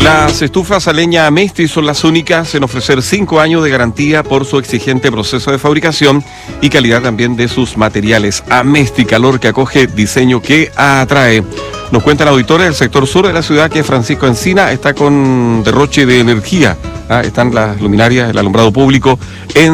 Las estufas a leña Amesti son las únicas en ofrecer 5 años de garantía por su exigente proceso de fabricación y calidad también de sus materiales. Amesti, calor que acoge, diseño que atrae. Nos cuenta el auditor del sector sur de la ciudad, que Francisco Encina está con derroche de energía. Están las luminarias, el alumbrado público en